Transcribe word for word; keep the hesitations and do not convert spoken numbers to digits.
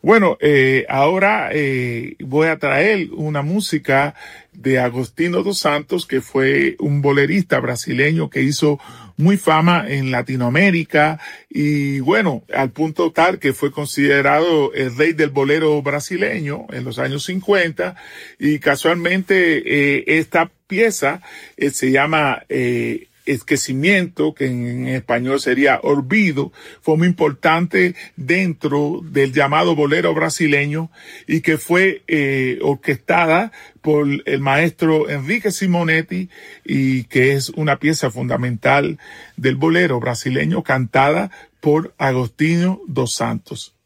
Bueno, eh, ahora eh, voy a traer una música de Agostinho dos Santos, que fue un bolerista brasileño que hizo muy fama en Latinoamérica y bueno, al punto tal que fue considerado el rey del bolero brasileño en los años cincuenta, y casualmente eh, esta pieza eh, se llama eh, Esquecimiento, que en, en español sería olvido, fue muy importante dentro del llamado bolero brasileño y que fue eh, orquestada por el maestro Enrique Simonetti, y que es una pieza fundamental del bolero brasileño cantada por Agostinho dos Santos.